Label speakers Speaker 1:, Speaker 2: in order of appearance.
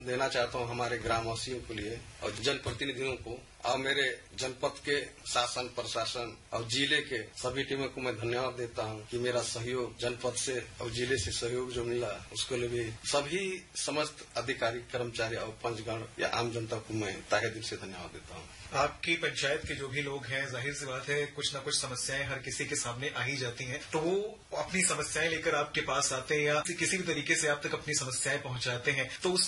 Speaker 1: देना चाहता हूं हमारे ग्रामवासियों के लिए और जनप्रतिनिधियों को और मेरे जनपद के शासन प्रशासन और जिले के सभी टीमों को मैं धन्यवाद देता हूं कि मेरा सहयोग जनपद से और जिले से सहयोग जो मिला उसके लिए भी सभी समस्त अधिकारी कर्मचारी और पंचगण या आम जनता को मैं तहे दिल से धन्यवाद देता हूं।
Speaker 2: आपकी पंचायत के जो भी लोग हैं, जाहिर सी बात है कुछ न कुछ समस्याएं हर किसी के सामने आ ही जाती हैं, तो वो अपनी समस्याएं लेकर आपके पास आते हैं या किसी भी तरीके से आप तक अपनी समस्याएं पहुंचाते हैं, तो उसमें